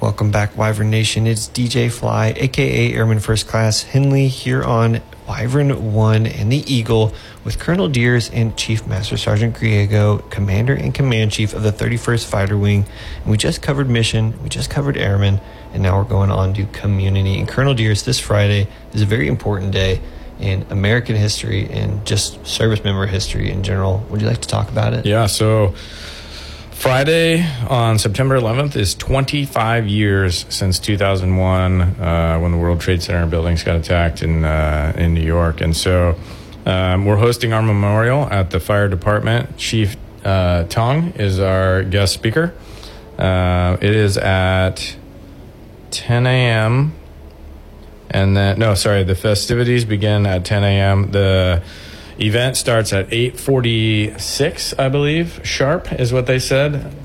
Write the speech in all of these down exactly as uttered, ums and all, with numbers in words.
Welcome back, Wyvern Nation. It's D J Fly, a k a. Airman First Class Henley, here on Wyvern one and the Eagle with Colonel Deers and Chief Master Sergeant Griego, Commander and Command Chief of the thirty-first Fighter Wing. And we just covered mission, we just covered Airmen, and now we're going on to Community. And Colonel Deers, this Friday is a very important day in American history and just service member history in general. Would you like to talk about it? Yeah, so Friday on September eleventh is twenty-five years since two thousand one, uh, when the World Trade Center buildings got attacked in uh, in New York. And so um, we're hosting our memorial at the fire department. Chief uh, Tong is our guest speaker. Uh, it is at ten a.m. And then, no, sorry, the festivities begin at ten a.m. The event starts at eight forty-six, I believe, sharp is what they said.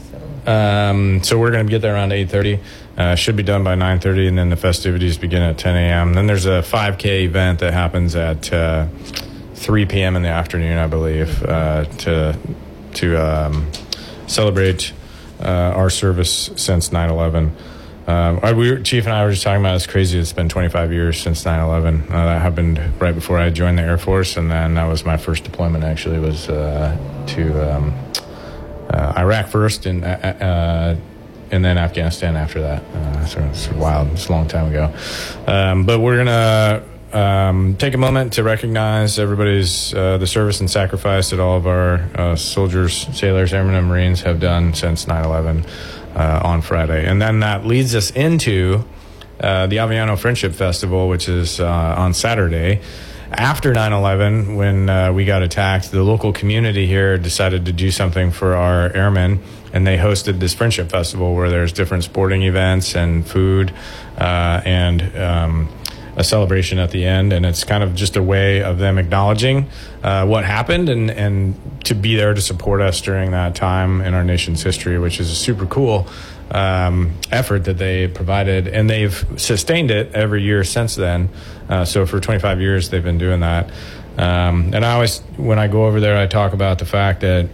Um, so we're going to get there around eight thirty. Uh, should be done by nine thirty, and then the festivities begin at ten a.m. Then there's a five K event that happens at uh, three p.m. in the afternoon, I believe, uh, to to um, celebrate uh, our service since nine eleven. Um, I, we were, Chief and I were just talking about it's crazy. It's been twenty-five years since nine eleven. Uh, that happened right before I joined the Air Force, and then that was my first deployment. Actually, was uh, to um, uh, Iraq first, and uh, uh, and then Afghanistan after that. Uh, so it's wild. It's a long time ago. Um, but we're gonna um, take a moment to recognize everybody's uh, the service and sacrifice that all of our uh, soldiers, sailors, airmen, and Marines have done since nine eleven. Uh, on Friday. And then that leads us into uh, the Aviano Friendship Festival, which is uh, on Saturday. After nine eleven, when uh, we got attacked, the local community here decided to do something for our airmen, and they hosted this Friendship Festival where there's different sporting events and food uh, and um, a celebration at the end. And it's kind of just a way of them acknowledging uh, what happened and, and to be there to support us during that time in our nation's history, which is a super cool um, effort that they provided. And they've sustained it every year since then. Uh, so for twenty-five years, they've been doing that. Um, and I always, when I go over there, I talk about the fact that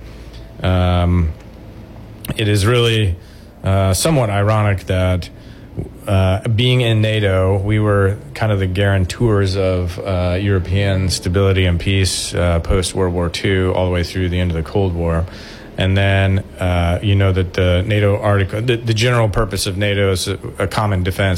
um, it is really uh, somewhat ironic that Uh, being in NATO, we were kind of the guarantors of uh, European stability and peace uh, post-World War Two all the way through the end of the Cold War. And then, uh, you know, that the NATO article, the, the general purpose of NATO is a, a common defense